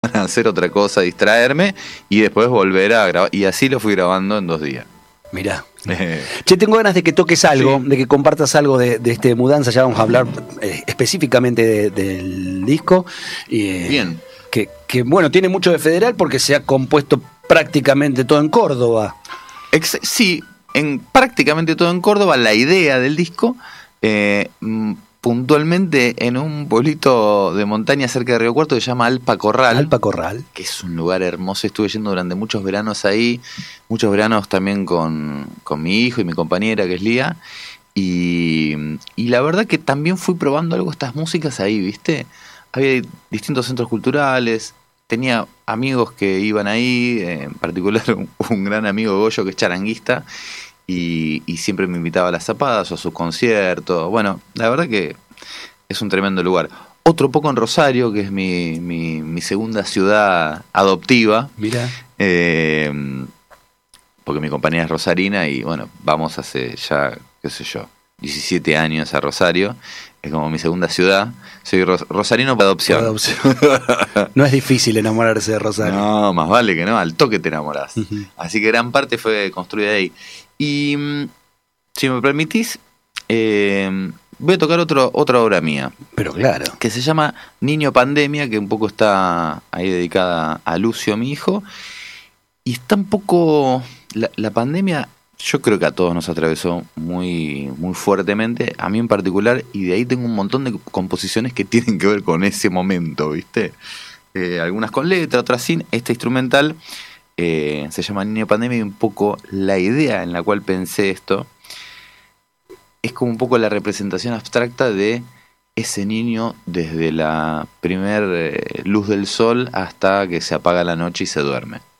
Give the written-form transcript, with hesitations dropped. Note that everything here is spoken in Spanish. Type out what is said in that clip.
a hacer otra cosa, distraerme y después volver a grabar. Y así lo fui grabando en 2 días. Mirá. Che, tengo ganas de que toques algo, Sí. de que compartas algo de Mudanza. Ya vamos a hablar específicamente del disco. Bien. Que bueno, tiene mucho de federal porque se ha compuesto prácticamente todo en Córdoba. Sí, prácticamente todo en Córdoba. La idea del disco, puntualmente en un pueblito de montaña cerca de Río Cuarto que se llama Alpa Corral. Alpa Corral. Que es un lugar hermoso. Estuve yendo durante muchos veranos ahí. Muchos veranos también con mi hijo y mi compañera, que es Lía. Y la verdad que también fui probando algo estas músicas ahí, ¿viste? Había distintos centros culturales. Tenía amigos que iban ahí, en particular un gran amigo Goyo que es charanguista y siempre me invitaba a las zapadas o a sus conciertos. Bueno, la verdad que es un tremendo lugar. Otro poco en Rosario, que es mi segunda ciudad adoptiva. Mirá. Porque mi compañera es rosarina y bueno, vamos hace ya, qué sé yo, 17 años a Rosario. Es como mi segunda ciudad. Soy rosarino por adopción. Por adopción. No es difícil enamorarse de Rosario. No, más vale que no, al toque te enamorás. Así que gran parte fue construida ahí. Y si me permitís, voy a tocar otra obra mía. Pero claro. Que se llama Niño Pandemia, que un poco está ahí dedicada a Lucio, mi hijo. Y está un poco... La pandemia, yo creo que a todos nos atravesó muy, muy fuertemente, a mí en particular, y de ahí tengo un montón de composiciones que tienen que ver con ese momento, ¿viste? Algunas con letra, otras sin. Esta instrumental se llama Niño Pandemia y un poco la idea en la cual pensé esto es como un poco la representación abstracta de ese niño desde la primer luz del sol hasta que se apaga la noche y se duerme.